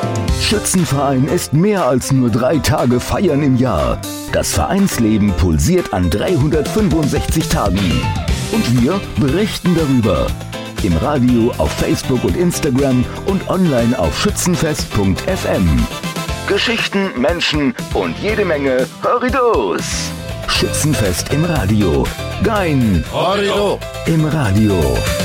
Schützenverein ist mehr als nur 3 Tage Feiern im Jahr. Das Vereinsleben pulsiert an 365 Tagen. Und wir berichten darüber. Im Radio, auf Facebook und Instagram und online auf schützenfest.fm. Geschichten, Menschen und jede Menge Horridos. Schützenfest im Radio. Gein. Horrido. Im Radio.